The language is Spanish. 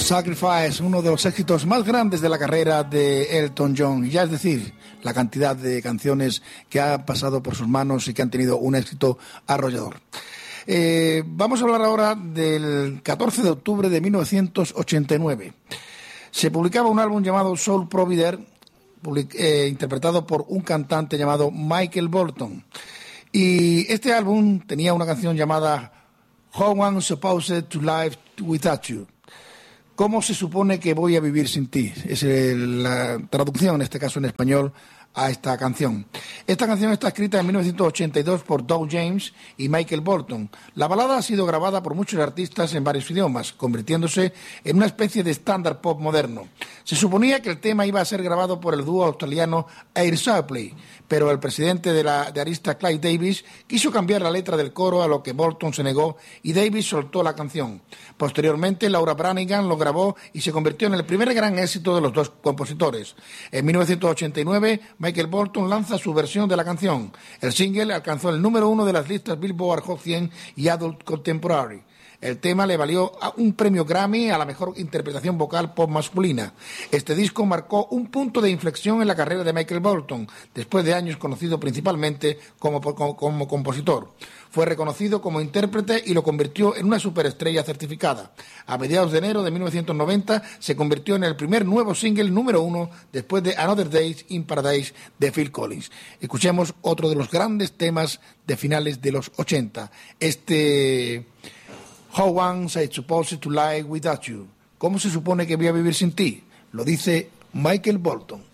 Sacrifice, uno de los éxitos más grandes de la carrera de Elton John, ya es decir, la cantidad de canciones que han pasado por sus manos y que han tenido un éxito arrollador. Vamos a hablar ahora del 14 de octubre de 1989. Se publicaba un álbum llamado Soul Provider, interpretado por un cantante llamado Michael Bolton. Y este álbum tenía una canción llamada How One Supposed to Live Without You. ¿Cómo se supone que voy a vivir sin ti? Es la traducción, en este caso en español, a esta canción. Esta canción está escrita en 1982 por Doug James y Michael Bolton. La balada ha sido grabada por muchos artistas en varios idiomas, convirtiéndose en una especie de estándar pop moderno. Se suponía que el tema iba a ser grabado por el dúo australiano Air Supply, pero el presidente de Arista, Clive Davis, quiso cambiar la letra del coro, a lo que Bolton se negó y Davis soltó la canción. Posteriormente, Laura Branigan lo grabó y se convirtió en el primer gran éxito de los dos compositores. En 1989, Michael Bolton lanza su versión de la canción. El single alcanzó el número 1 de las listas Billboard Hot 100 y Adult Contemporary. El tema le valió un premio Grammy a la mejor interpretación vocal pop masculina. Este disco marcó un punto de inflexión en la carrera de Michael Bolton, después de años conocido principalmente como compositor. Fue reconocido como intérprete y lo convirtió en una superestrella certificada. A mediados de enero de 1990 se convirtió en el primer nuevo single número 1 después de Another Day in Paradise de Phil Collins. Escuchemos otro de los grandes temas de finales de los 80. How One Is Supposed to Live Without You. ¿Cómo se supone que voy a vivir sin ti? Lo dice Michael Bolton.